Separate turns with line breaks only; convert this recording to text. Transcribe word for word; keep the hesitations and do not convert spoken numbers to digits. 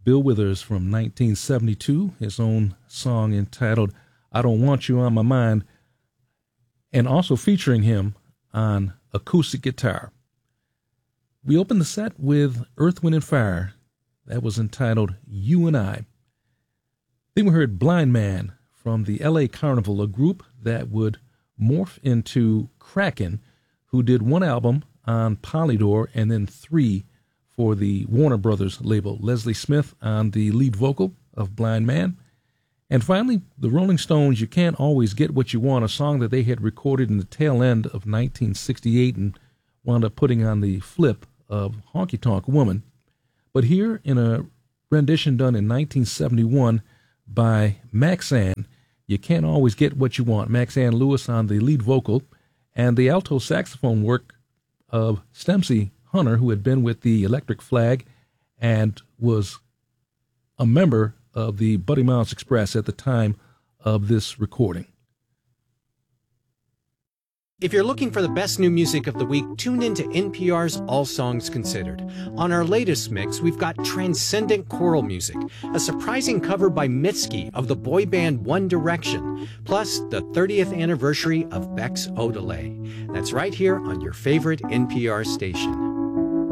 Bill Withers from nineteen seventy-two, his own song entitled I Don't Want You on My Mind, and also featuring him on acoustic guitar. We opened the set with Earth, Wind and Fire. That was entitled You and I. Then we heard Blind Man from the L A Carnival, a group that would morph into Kraken, who did one album on Polydor and then three for the Warner Brothers label. Leslie Smith on the lead vocal of Blind Man. And finally, the Rolling Stones, You Can't Always Get What You Want, a song that they had recorded in the tail end of nineteen sixty-eight and wound up putting on the flip of Honky Tonk Woman. But here in a rendition done in nineteen seventy-one by Maxanne, You Can't Always Get What You Want. Maxanne Lewis on the lead vocal and the alto saxophone work of Stemsy Hunter, who had been with the Electric Flag and was a member of the Buddy Miles Express at the time of this recording.
If you're looking for the best new music of the week, tune into N P R's All Songs Considered. On our latest mix, we've got Transcendent Choral Music, a surprising cover by Mitski of the boy band One Direction, plus the thirtieth anniversary of Beck's Odelay. That's right here on your favorite N P R station.